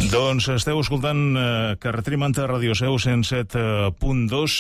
Doncs esteu escoltant Carretera i Manta, Ràdio Seu 107.2.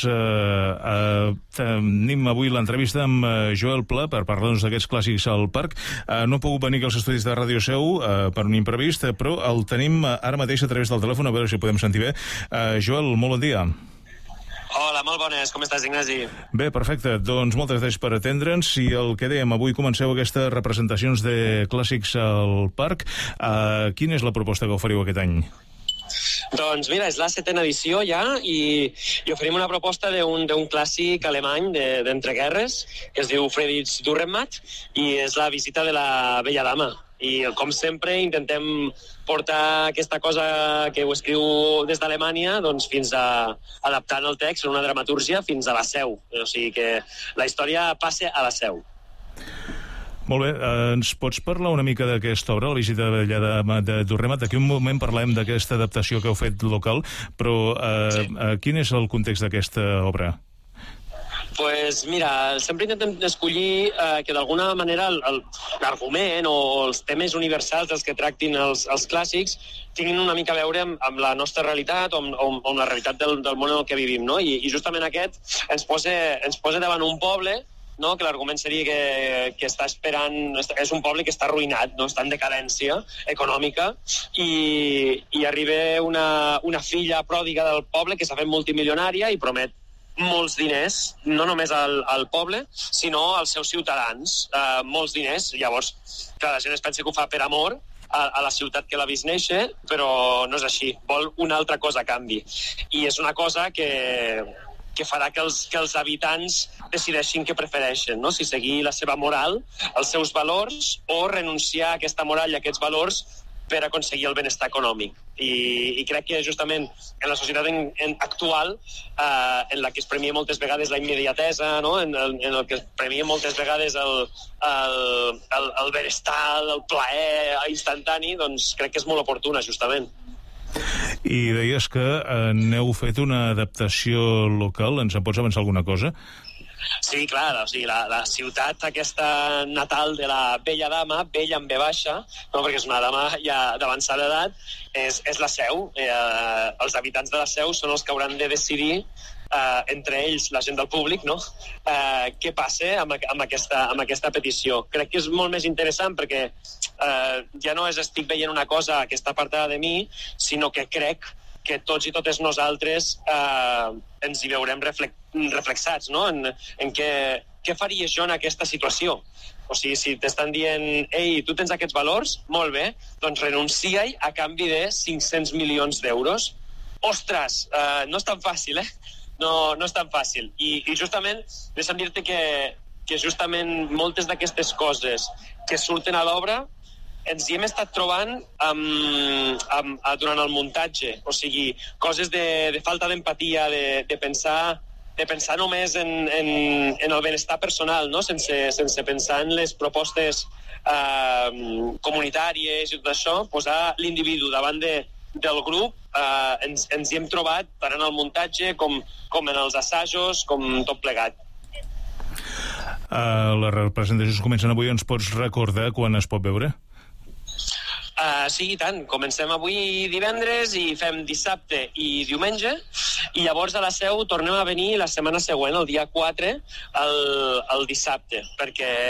Tenim avui l'entrevista amb Joel Pla per parlar-nos d'aquests clàssics al parc. No ha pogut venir als estudis de Ràdio Seu per un imprevist, però el tenim ara mateix a través del telèfon, a veure si el podem sentir bé. Joel, molt bon dia. Hola, molt bones. Com estàs, Ignasi? Bé, perfecte. Doncs moltes gràcies per atendre'ns. I el que dèiem, avui comenceu aquestes representacions de clàssics al parc. Quina és la proposta que oferiu aquest any? Doncs mira, és la 7ª edició ja i oferim una proposta d'un clàssic alemany d'entreguerres que es diu Friedrich Dürrenmatt i és la visita de la Bella Dama. I com sempre intentem portar aquesta cosa que ho escriu des d'Alemanya doncs, fins a adaptant el text en una dramatúrgia fins a la Seu. O sigui que la història passa a la Seu. Molt bé, ens pots parlar una mica d'aquesta obra, la visita de la Dama de Dürrenmatt? D'aquí un moment parlem d'aquesta adaptació que heu fet local, però quin és el context d'aquesta obra? Pues mira, sempre intentem escollir que d'alguna manera l'argument o els temes universals dels que tractin els clàssics tinguin una mica a veure amb la nostra realitat o amb la realitat del món en el que vivim, no? I justament aquest ens posa davant un poble, no? Que l'argument seria que està esperant, és un poble que està arruïnat, no? Està en decadència econòmica i arriba una filla pròdiga del poble que s'ha fet multimilionària i promet molts diners, no només al poble, sinó als seus ciutadans. Molts diners. Llavors, clar, la gent es pensa que ho fa per amor a la ciutat que l'ha vist néixer, però no és així. Vol una altra cosa a canvi. I és una cosa que farà que els habitants decideixin què prefereixen, no? Si seguir la seva moral, els seus valors, o renunciar a aquesta moral i a aquests valors per aconseguir el benestar econòmic. I crec que justament en la societat actual, en la que es premia moltes vegades la immediatesa, no? En el que es premia moltes vegades el benestar, el plaer instantani, doncs crec que és molt oportuna, justament. I deies que n'heu fet una adaptació local. Ens en pots avançar alguna cosa? Sí, clar, o sigui, la ciutat aquesta natal de la Bella Dama, Bella amb B baixa, no, perquè és una dama ja d'avançada edat, és la Seu. Els habitants de la Seu són els que hauran de decidir entre ells, la gent del públic, no? Què passa amb aquesta petició. Crec que és molt més interessant perquè ja no estic veient una cosa que està apartada de mi, sinó que crec que tots i totes nosaltres ens hi veurem reflexats, no? En què faries jo en aquesta situació? O sigui, si t'estan dient, ei, tu tens aquests valors, molt bé, doncs renuncia-hi a canvi de 500 milions d'euros. Ostres, no és tan fàcil, No és tan fàcil. I justament, deixa'm dir-te que justament moltes d'aquestes coses que surten a l'obra ens hi hem estat trobant durant el muntatge. O sigui, coses de falta d'empatia, de pensar només en el benestar personal, no? Sense pensar en les propostes comunitàries i tot això, posar l'individu davant del grup. Ens hi hem trobat tant en el muntatge com en els assajos, com tot plegat. Les representacions comencen avui. Ens pots recordar quan es pot veure? Sí, i tant. Comencem avui divendres i fem dissabte i diumenge, i llavors a la Seu tornem a venir la setmana següent, el dia 4, el dissabte, perquè